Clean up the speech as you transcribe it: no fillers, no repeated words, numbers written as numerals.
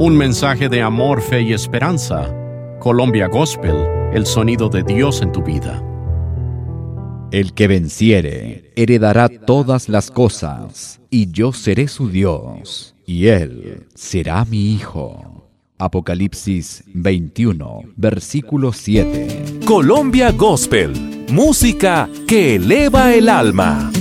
Un mensaje de amor, fe y esperanza. Colombia Gospel, el sonido de Dios en tu vida. El que venciere heredará todas las cosas, y yo seré su Dios, y él será mi hijo. Apocalipsis 21, versículo 7. Colombia Gospel, música que eleva el alma.